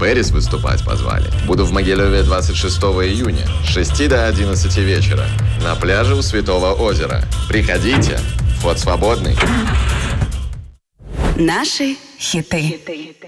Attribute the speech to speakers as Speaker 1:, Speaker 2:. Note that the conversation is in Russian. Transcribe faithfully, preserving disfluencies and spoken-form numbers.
Speaker 1: Феррис выступать позвали. Буду в Могилеве двадцать шестого июня с шести до одиннадцати вечера на пляже у Святого озера. Приходите, вход свободный.
Speaker 2: Наши хиты.